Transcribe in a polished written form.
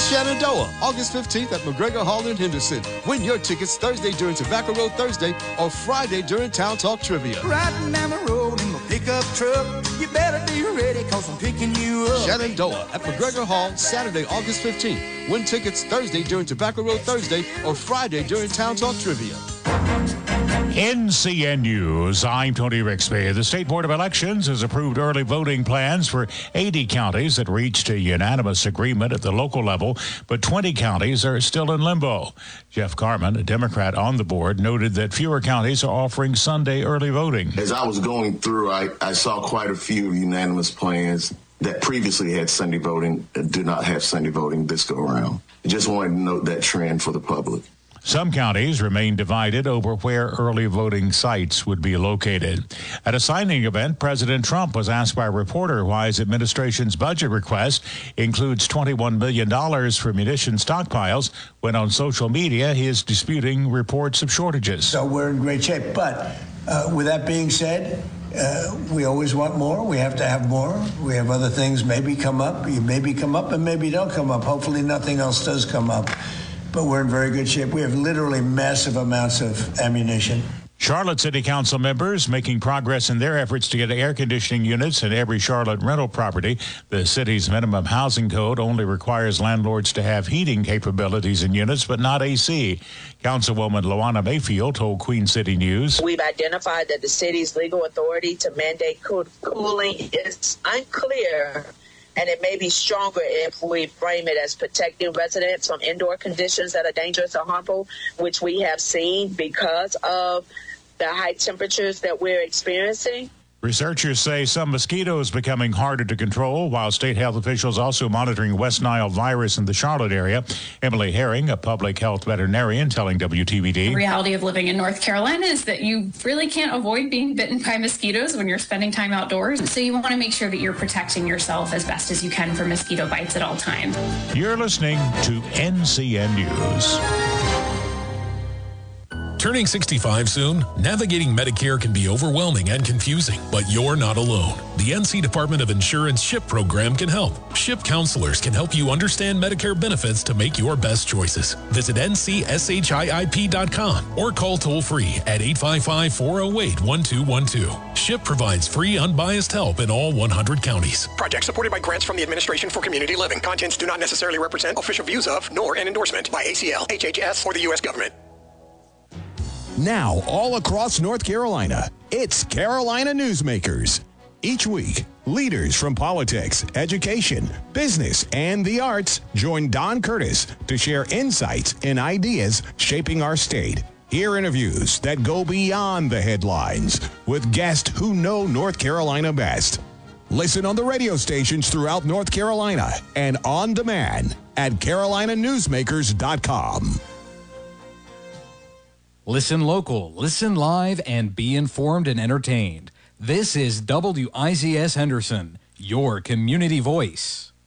Shenandoah, August 15th at McGregor Hall in Henderson. Win your tickets Thursday during Tobacco Road Thursday or Friday during Town Talk Trivia. Riding down the road in my pickup truck. You better be ready because I'm picking you up. Shenandoah at McGregor Hall, Saturday, August 15th. Win tickets Thursday during Tobacco Road Thursday or Friday during Town Talk Trivia. NCN News, I'm Tony Rixby. The State Board of Elections has approved early voting plans for 80 counties that reached a unanimous agreement at the local level, but 20 counties are still in limbo. Jeff Carman, a Democrat on the board, noted that fewer counties are offering Sunday early voting. As I was going through, I saw quite a few unanimous plans that previously had Sunday voting and do not have Sunday voting this go around. I just wanted to note that trend for the public. Some counties remain divided over where early voting sites would be located. At a signing event, President Trump was asked by a reporter why his administration's budget request includes $21 million for munition stockpiles, when on social media he is disputing reports of shortages. So we're in great shape. But with that being said, we always want more. We have to have more. We have other things maybe come up. You maybe come up and maybe don't come up. Hopefully nothing else does come up. But we're in very good shape. We have literally massive amounts of ammunition. Charlotte City Council members making progress in their efforts to get air conditioning units in every Charlotte rental property. The city's minimum housing code only requires landlords to have heating capabilities in units, but not AC. Councilwoman Luana Mayfield told Queen City News. We've identified that the city's legal authority to mandate cooling is unclear, and it may be stronger if we frame it as protecting residents from indoor conditions that are dangerous or harmful, which we have seen because of the high temperatures that we're experiencing. Researchers say some mosquitoes becoming harder to control, while state health officials also monitoring West Nile virus in the Charlotte area. Emily Herring, a public health veterinarian, telling WTVD. The reality of living in North Carolina is that you really can't avoid being bitten by mosquitoes when you're spending time outdoors. So you want to make sure that you're protecting yourself as best as you can from mosquito bites at all times. You're listening to NCN News. Turning 65 soon, navigating Medicare can be overwhelming and confusing, but you're not alone. The NC Department of Insurance SHIP program can help. SHIP counselors can help you understand Medicare benefits to make your best choices. Visit ncship.com or call toll-free at 855-408-1212. SHIP provides free, unbiased help in all 100 counties. Project supported by grants from the Administration for Community Living. Contents do not necessarily represent official views of, nor an endorsement by ACL, HHS, or the U.S. government. Now, all across North Carolina, it's Carolina Newsmakers. Each week, leaders from politics, education, business, and the arts join Don Curtis to share insights and ideas shaping our state. Hear interviews that go beyond the headlines with guests who know North Carolina best. Listen on the radio stations throughout North Carolina and on demand at carolinanewsmakers.com. Listen local, listen live, and be informed and entertained. This is WICS Henderson, your community voice.